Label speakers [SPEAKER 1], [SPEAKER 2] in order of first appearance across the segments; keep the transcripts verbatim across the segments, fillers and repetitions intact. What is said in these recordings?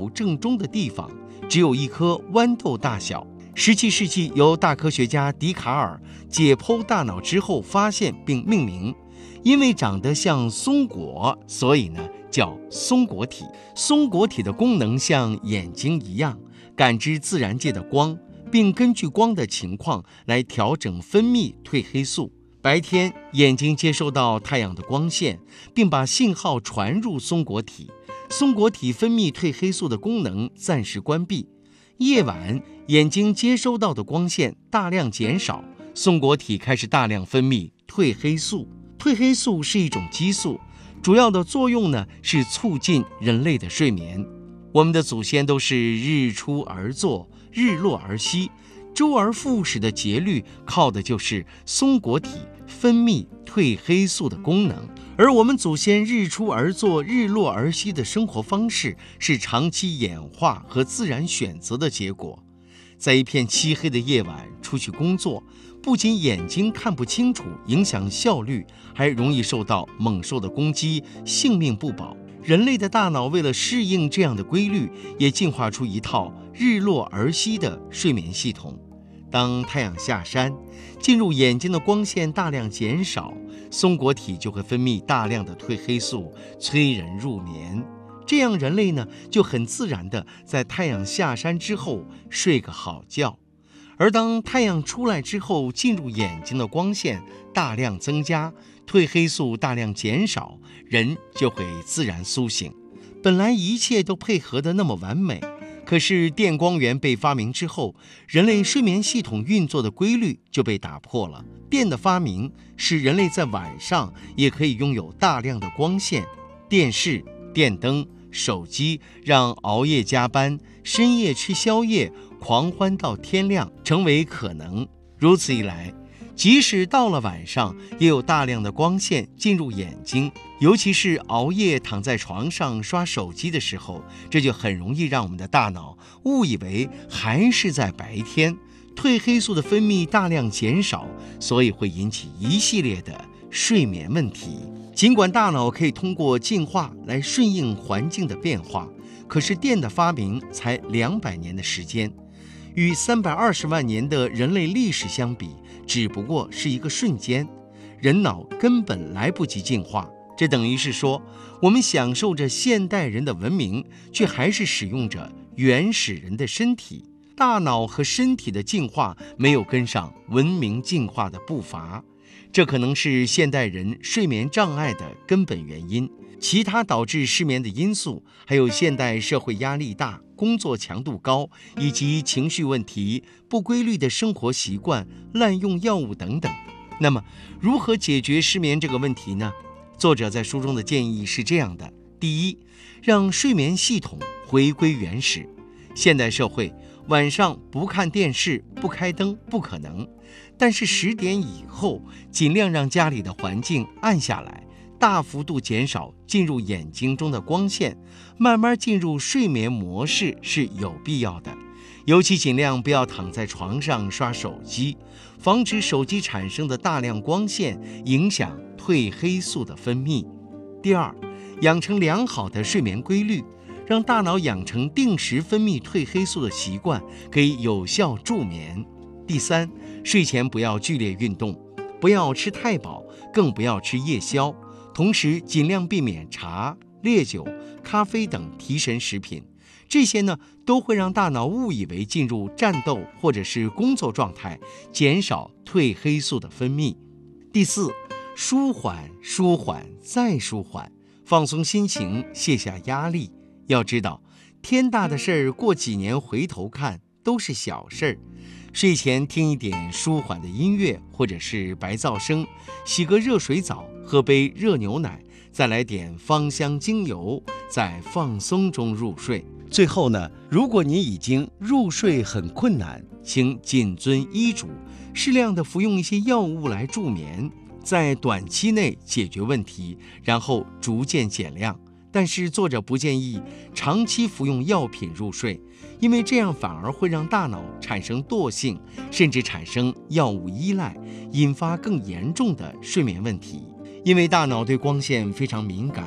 [SPEAKER 1] 正中的地方，只有一颗豌豆大小。十七世纪由大科学家笛卡尔解剖大脑之后发现并命名，因为长得像松果，所以呢叫松果体。松果体的功能像眼睛一样，感知自然界的光，并根据光的情况来调整分泌褪黑素。白天，眼睛接收到太阳的光线，并把信号传入松果体，松果体分泌褪黑素的功能暂时关闭。夜晚，眼睛接收到的光线大量减少，松果体开始大量分泌褪黑素。褪黑素是一种激素，主要的作用呢是促进人类的睡眠。我们的祖先都是日出而作，日落而息，周而复始的节律靠的就是松果体分泌褪黑素的功能。而我们祖先日出而作，日落而息的生活方式是长期演化和自然选择的结果。在一片漆黑的夜晚出去工作，不仅眼睛看不清楚，影响效率，还容易受到猛兽的攻击，性命不保。人类的大脑为了适应这样的规律，也进化出一套日落而息的睡眠系统。当太阳下山，进入眼睛的光线大量减少，松果体就会分泌大量的褪黑素，催人入眠。这样人类呢，就很自然地在太阳下山之后睡个好觉。而当太阳出来之后，进入眼睛的光线大量增加，褪黑素大量减少，人就会自然苏醒。本来一切都配合得那么完美，可是电光源被发明之后，人类睡眠系统运作的规律就被打破了。电的发明使人类在晚上也可以拥有大量的光线，电视、电灯、手机让熬夜加班、深夜吃宵夜、狂欢到天亮成为可能。如此一来，即使到了晚上，也有大量的光线进入眼睛，尤其是熬夜躺在床上刷手机的时候，这就很容易让我们的大脑误以为还是在白天，褪黑素的分泌大量减少，所以会引起一系列的睡眠问题。尽管大脑可以通过进化来顺应环境的变化，可是电的发明才两百年的时间，与三百二十万年的人类历史相比，只不过是一个瞬间，人脑根本来不及进化。这等于是说，我们享受着现代人的文明，却还是使用着原始人的身体。大脑和身体的进化没有跟上文明进化的步伐，这可能是现代人睡眠障碍的根本原因。其他导致失眠的因素还有现代社会压力大、工作强度高，以及情绪问题、不规律的生活习惯、滥用药物等等。那么，如何解决失眠这个问题呢？作者在书中的建议是这样的：第一，让睡眠系统回归原始。现代社会晚上不看电视、不开灯不可能，但是十点以后，尽量让家里的环境暗下来，大幅度减少进入眼睛中的光线，慢慢进入睡眠模式是有必要的。尤其尽量不要躺在床上刷手机，防止手机产生的大量光线影响褪黑素的分泌。第二，养成良好的睡眠规律，让大脑养成定时分泌褪黑素的习惯，可以有效助眠。第三，睡前不要剧烈运动，不要吃太饱，更不要吃夜宵，同时尽量避免茶、烈酒、咖啡等提神食品。这些呢，都会让大脑误以为进入战斗或者是工作状态，减少褪黑素的分泌。第四，舒缓、舒缓再舒缓，放松心情，卸下压力。要知道，天大的事儿，过几年回头看都是小事儿。睡前听一点舒缓的音乐，或者是白噪声，洗个热水澡，喝杯热牛奶，再来点芳香精油，在放松中入睡。最后呢，如果你已经入睡很困难，请谨遵医嘱，适量的服用一些药物来助眠，在短期内解决问题，然后逐渐减量。但是作者不建议长期服用药品入睡，因为这样反而会让大脑产生惰性，甚至产生药物依赖，引发更严重的睡眠问题。因为大脑对光线非常敏感，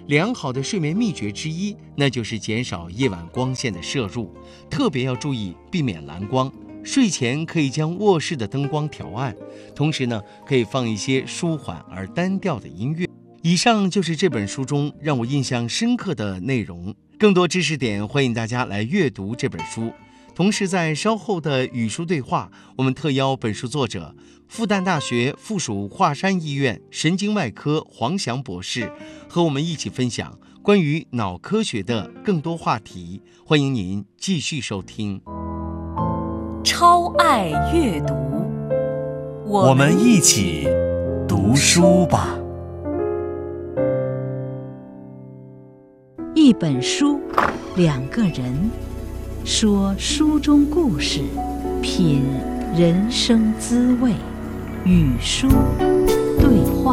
[SPEAKER 1] 良好的睡眠秘诀之一，那就是减少夜晚光线的摄入，特别要注意避免蓝光。睡前可以将卧室的灯光调暗，同时呢，可以放一些舒缓而单调的音乐。以上就是这本书中让我印象深刻的内容。更多知识点，欢迎大家来阅读这本书。同时，在稍后的语书对话，我们特邀本书作者、复旦大学附属华山医院神经外科黄翔博士，和我们一起分享关于脑科学的更多话题。欢迎您继续收听。
[SPEAKER 2] 超爱阅读，
[SPEAKER 3] 我们一起读书吧。
[SPEAKER 2] 一本书，两个人，说书中故事，品人生滋味，与书对话。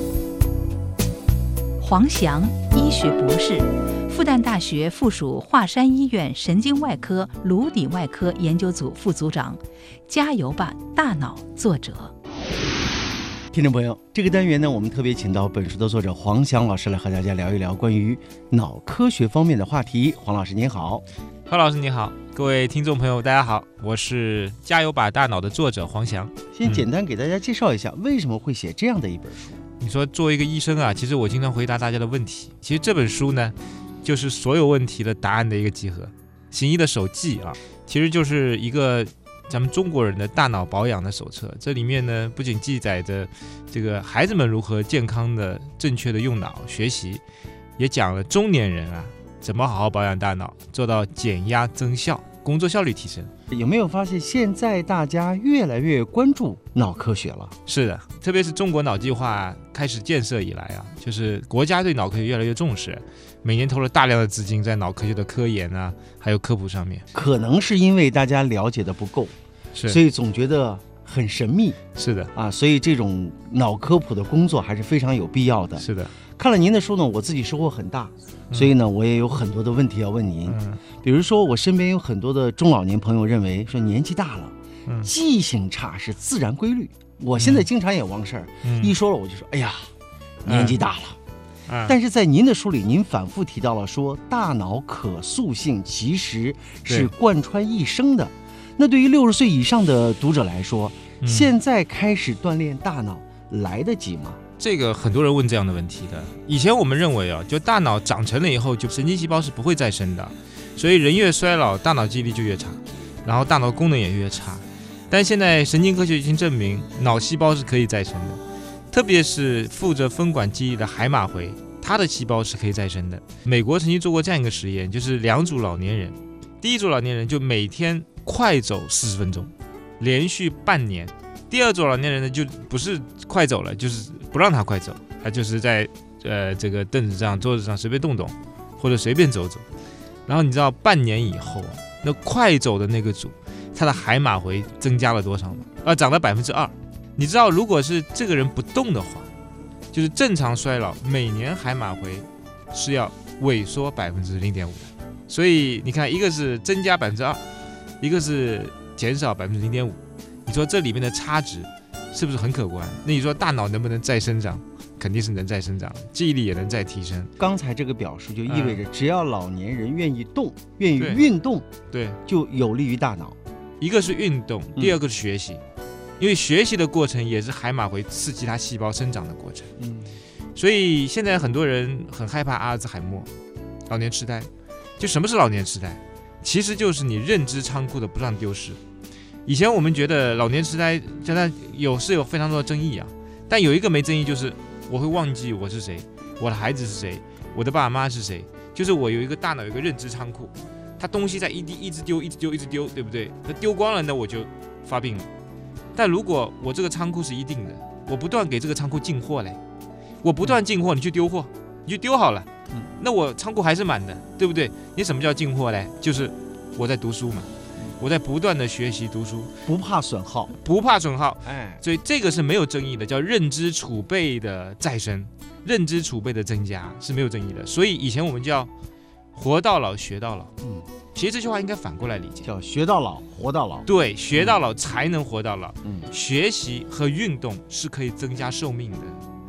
[SPEAKER 2] 黄翔，医学博士，复旦大学附属华山医院神经外科颅底外科研究组副组长，加油吧，大脑作者。
[SPEAKER 1] 听众朋友，这个单元呢，我们特别请到本书的作者黄翔老师来和大家聊一聊关于脑科学方面的话题。黄老师您好。
[SPEAKER 4] 何老师你好，各位听众朋友大家好，我是加油吧大脑的作者黄翔。
[SPEAKER 1] 先简单给大家介绍一下，嗯、为什么会写这样的一本书？
[SPEAKER 4] 你说作为一个医生啊，其实我经常回答大家的问题。其实这本书呢，就是所有问题的答案的一个集合。行医的手记啊，其实就是一个咱们中国人的大脑保养的手册。这里面呢，不仅记载着这个孩子们如何健康的、正确的用脑学习，也讲了中年人啊怎么好好保养大脑，做到减压增效，工作效率提升。
[SPEAKER 1] 有没有发现现在大家越来越关注脑科学了？
[SPEAKER 4] 是的，特别是中国脑计划开始建设以来啊，就是国家对脑科学越来越重视，每年投了大量的资金在脑科学的科研啊，还有科普上面。
[SPEAKER 1] 可能是因为大家了解的不够，
[SPEAKER 4] 是，所
[SPEAKER 1] 以总觉得很神秘。
[SPEAKER 4] 是的
[SPEAKER 1] 啊，所以这种脑科普的工作还是非常有必要的。
[SPEAKER 4] 是的。
[SPEAKER 1] 看了您的书呢，我自己收获很大，所以呢，我也有很多的问题要问您。嗯、比如说，我身边有很多的中老年朋友认为说年纪大了，嗯、记性差是自然规律。我现在经常也忘事儿，嗯、一说了我就说，哎呀，年纪大了。嗯、但是在您的书里，您反复提到了说，大脑可塑性其实是贯穿一生的。那对于六十岁以上的读者来说，嗯、现在开始锻炼大脑来得及吗？
[SPEAKER 4] 这个很多人问这样的问题的。以前我们认为啊，就大脑长成了以后，就神经细胞是不会再生的，所以人越衰老，大脑记忆力就越差，然后大脑功能也越差。但现在神经科学已经证明，脑细胞是可以再生的，特别是负责分管记忆的海马回，它的细胞是可以再生的。美国曾经做过这样一个实验，就是两组老年人，第一组老年人就每天快走四十分钟，连续半年。第二组老年人呢，就不是快走了，就是不让他快走，他就是在呃这个凳子上、桌子上随便动动，或者随便走走。然后你知道半年以后，那快走的那个组，他的海马回增加了多少吗？啊，涨了百分之二。你知道，如果是这个人不动的话，就是正常衰老，每年海马回是要萎缩百分之零点五的。所以你看，一个是增加百分之二，一个是减少百分之零点五。你说这里面的差值是不是很可观？那你说大脑能不能再生长？肯定是能再生长，记忆力也能再提升。
[SPEAKER 1] 刚才这个表述就意味着，只要老年人愿意动、嗯、愿意运动，
[SPEAKER 4] 对，
[SPEAKER 1] 就有利于大脑。
[SPEAKER 4] 一个是运动，第二个是学习，嗯、因为学习的过程也是海马回刺激它细胞生长的过程。嗯，所以现在很多人很害怕阿尔兹海默、老年痴呆。就什么是老年痴呆？其实就是你认知仓库的不断丢失。以前我们觉得老年痴呆现在有是有非常多的争议啊，但有一个没争议，就是我会忘记我是谁，我的孩子是谁，我的爸妈是谁，就是我有一个大脑有一个认知仓库，它东西在一滴一直丢一直丢一直丢，对不对？它丢光了，那我就发病了。但如果我这个仓库是一定的，我不断给这个仓库进货嘞，我不断进货，你去丢货，你就丢好了，那我仓库还是满的，对不对？你什么叫进货嘞？就是我在读书嘛。我在不断的学习读书，
[SPEAKER 1] 不怕损耗，
[SPEAKER 4] 不怕损耗，哎，所以这个是没有争议的，叫认知储备的再生，认知储备的增加是没有争议的。所以以前我们叫活到老学到老，嗯，其实这句话应该反过来理解，
[SPEAKER 1] 叫学到老活到老。
[SPEAKER 4] 对，学到老才能活到老。嗯，学习和运动是可以增加寿命的。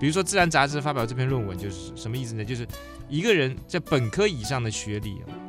[SPEAKER 4] 比如说《自然》杂志发表这篇论文，就是什么意思呢？就是一个人在本科以上的学历，